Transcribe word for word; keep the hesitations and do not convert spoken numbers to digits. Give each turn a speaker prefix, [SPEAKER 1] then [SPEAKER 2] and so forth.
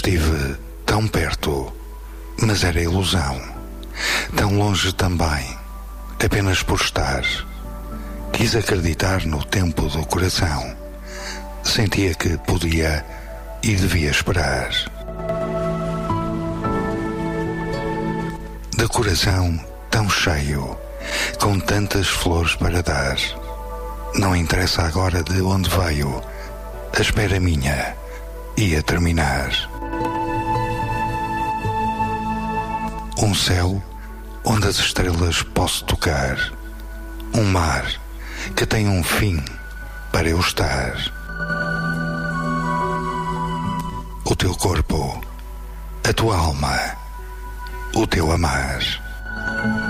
[SPEAKER 1] Estive tão perto, mas era ilusão. Tão longe também, apenas por estar. Quis acreditar no tempo do coração. Sentia que podia e devia esperar. De coração tão cheio, com tantas flores para dar. Não interessa agora de onde veio, a espera minha ia terminar. Um céu onde as estrelas posso tocar. Um mar que tem um fim para eu estar. O teu corpo, a tua alma, o teu amar.